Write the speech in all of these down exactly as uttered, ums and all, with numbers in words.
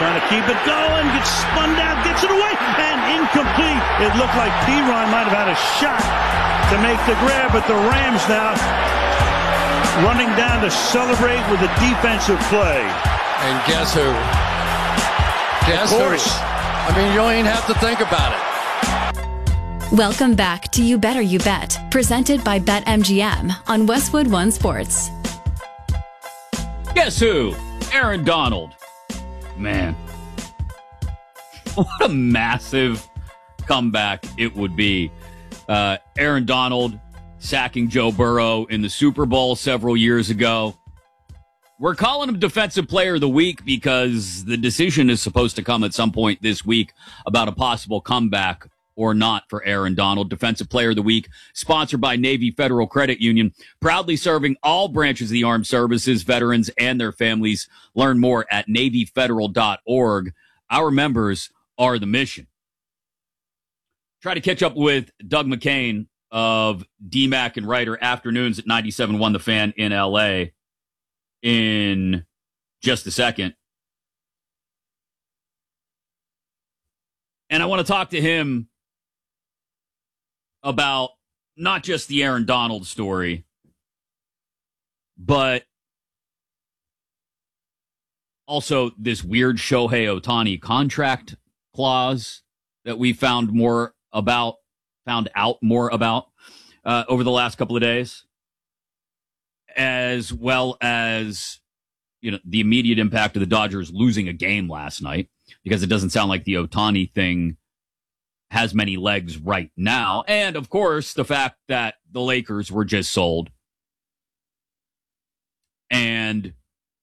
trying to keep it going, gets spun down, gets it away, and incomplete. It looked like Perine might have had a shot to make the grab, but the Rams now running down to celebrate with a defensive play. And guess who? Guess who? I mean, you don't even have to think about it. Welcome back to You Better You Bet, presented by BetMGM on Westwood One Sports. Guess who? Aaron Donald. Man, what a massive comeback it would be. Uh, Aaron Donald sacking Joe Burrow in the Super Bowl several years ago. We're calling him Defensive Player of the Week because the decision is supposed to come at some point this week about a possible comeback or not for Aaron Donald. Defensive Player of the Week, sponsored by Navy Federal Credit Union, proudly serving all branches of the armed services, veterans, and their families. Learn more at navy federal dot org. Our members are the mission. Try to catch up with Doug McCain of D MAC and Writer Afternoons at ninety-seven point one The Fan in L A in just a second. And I want to talk to him about not just the Aaron Donald story, but also this weird Shohei Ohtani contract clause that we found more about, found out more about uh, over the last couple of days, as well as, you know, the immediate impact of the Dodgers losing a game last night, because it doesn't sound like the Ohtani thing has many legs right now. And, of course, the fact that the Lakers were just sold. And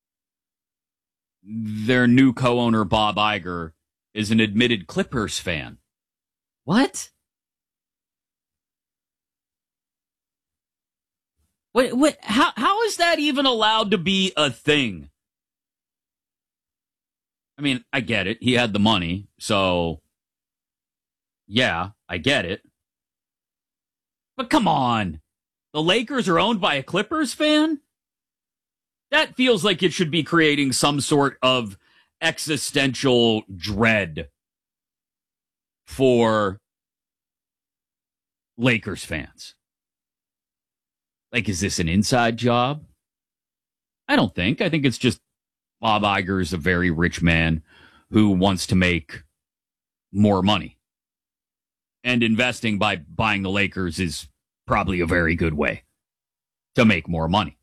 their new co-owner, Bob Iger, is an admitted Clippers fan. What? What? What? How? How is that even allowed to be a thing? I mean, I get it. He had the money, so yeah, I get it. But come on. The Lakers are owned by a Clippers fan? That feels like it should be creating some sort of existential dread for Lakers fans. Like, is this an inside job? I don't think. I think it's just Bob Iger is a very rich man who wants to make more money. And investing by buying the Lakers is probably a very good way to make more money.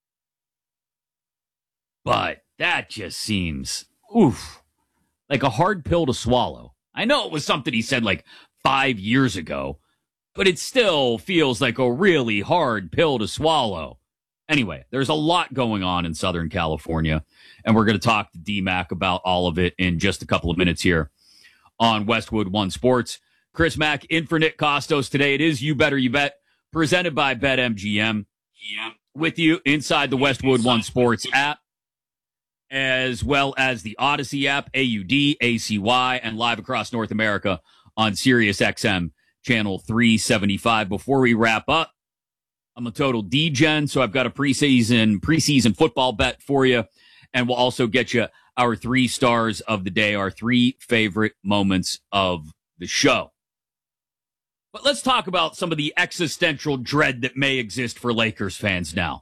But that just seems, oof, like a hard pill to swallow. I know it was something he said like five years ago, but it still feels like a really hard pill to swallow. Anyway, there's a lot going on in Southern California, and we're going to talk to D MAC about all of it in just a couple of minutes here on Westwood One Sports. Chris Mack in for Nick Costos today. It is You Better You Bet, presented by BetMGM. Yeah. With you inside the Westwood One Sports app, as well as the Odyssey app, A U D, A C Y, and live across North America on Sirius X M channel three seventy-five. Before we wrap up, I'm a total D-gen, so I've got a preseason preseason football bet for you, and we'll also get you our three stars of the day, our three favorite moments of the show. But let's talk about some of the existential dread that may exist for Lakers fans now.